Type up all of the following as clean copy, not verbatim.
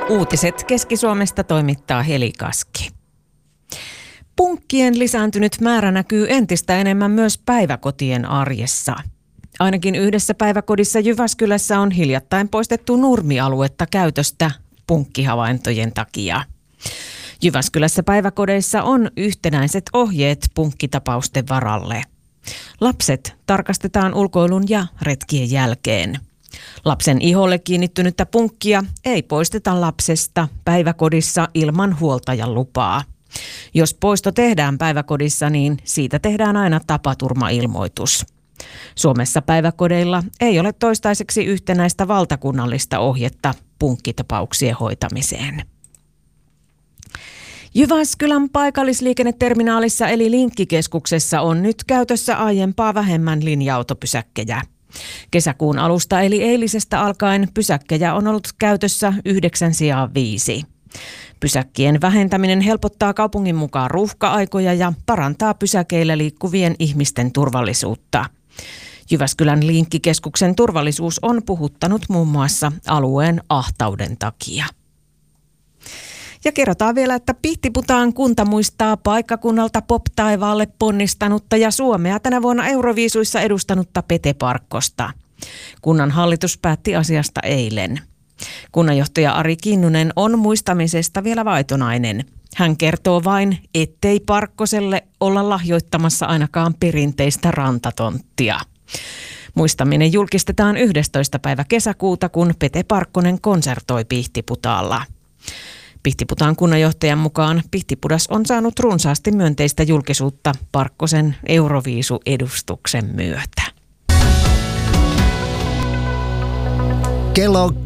Uutiset Keski-Suomesta toimittaa Heli Kaski. Punkkien lisääntynyt määrä näkyy entistä enemmän myös päiväkotien arjessa. Ainakin yhdessä päiväkodissa Jyväskylässä on hiljattain poistettu nurmialuetta käytöstä punkkihavaintojen takia. Jyväskylässä päiväkodeissa on yhtenäiset ohjeet punkkitapausten varalle. Lapset tarkastetaan ulkoilun ja retkien jälkeen. Lapsen iholle kiinnittynyttä punkkia ei poisteta lapsesta päiväkodissa ilman huoltajan lupaa. Jos poisto tehdään päiväkodissa, niin siitä tehdään aina tapaturmailmoitus. Suomessa päiväkodeilla ei ole toistaiseksi yhtenäistä valtakunnallista ohjetta punkkitapauksien hoitamiseen. Jyväskylän paikallisliikenneterminaalissa eli Linkkikeskuksessa on nyt käytössä aiempaa vähemmän linja-autopysäkkejä. Kesäkuun alusta eli eilisestä alkaen pysäkkejä on ollut käytössä 9 sijaan 5. Pysäkkien vähentäminen helpottaa kaupungin mukaan ruuhka-aikoja ja parantaa pysäkeillä liikkuvien ihmisten turvallisuutta. Jyväskylän Linkkikeskuksen turvallisuus on puhuttanut muun muassa alueen ahtauden takia. Ja kerrotaan vielä, että Pihtiputaan kunta muistaa paikkakunnalta pop-taivaalle ponnistanutta ja Suomea tänä vuonna Euroviisuissa edustanutta Pete Parkkosta. Kunnan hallitus päätti asiasta eilen. Kunnanjohtaja Ari Kinnunen on muistamisesta vielä vaitonainen. Hän kertoo vain, ettei Parkkoselle olla lahjoittamassa ainakaan perinteistä rantatonttia. Muistaminen julkistetaan 11. päivä kesäkuuta, kun Pete Parkkonen konsertoi Pihtiputaalla. Pihtiputaan kunnanjohtajan mukaan Pihtipudas on saanut runsaasti myönteistä julkisuutta Parkkosen Euroviisu-edustuksen myötä. Kello on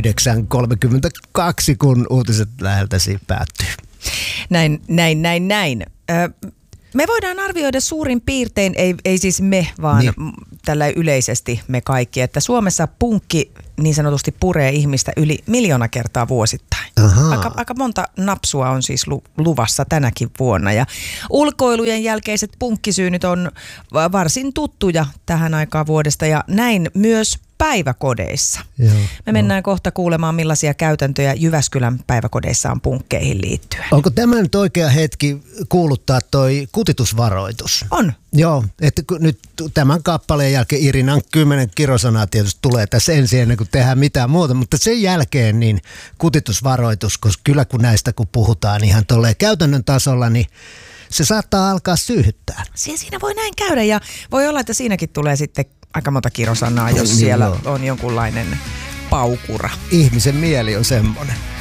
9.32, kun uutiset läheltäsi päättyy. Näin. Me voidaan arvioida suurin piirtein, ei siis me, vaan tällä yleisesti me kaikki, että Suomessa punkki niin sanotusti puree ihmistä yli 1 miljoona kertaa vuosittain. Aika monta napsua on siis luvassa tänäkin vuonna. Ja ulkoilujen jälkeiset punkkisyynyt on varsin tuttuja tähän aikaan vuodesta ja näin myös päiväkodeissa. Me mennään kohta kuulemaan, millaisia käytäntöjä Jyväskylän päiväkodeissa on punkkeihin liittyen. Onko tämä nyt oikea hetki kuuluttaa toi kutitusvaroitus? On. Joo, että nyt tämän kappaleen jälkeen Irinan 10 kirosanaa tietysti tulee tässä ensin ennen kuin tehdään mitään muuta, mutta sen jälkeen niin kutitusvaroitus, koska kyllä kun näistä kun puhutaan ihan tolleen käytännön tasolla, niin se saattaa alkaa syyhyttää. Siinä voi näin käydä ja voi olla, että siinäkin tulee sitten aika monta kirosanaa, jos siellä on jonkunlainen paukura. Ihmisen mieli on semmoinen.